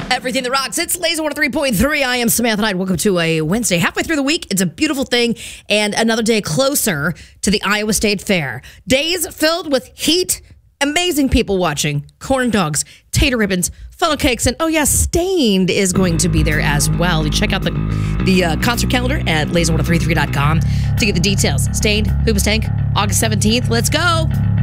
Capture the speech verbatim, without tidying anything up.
Everything that rocks. It's Laser one oh three point three. I am Samantha Knight. Welcome to a Wednesday. Halfway through the week, it's a beautiful thing and another day closer to the Iowa State Fair. Days filled with heat, amazing people watching, corn dogs, tater ribbons, funnel cakes, and oh yeah, Stained is going to be there as well. You check out the the uh, concert calendar at laser one oh three three dot com to get the details. Stained, Hoobastank, August seventeenth. Let's go.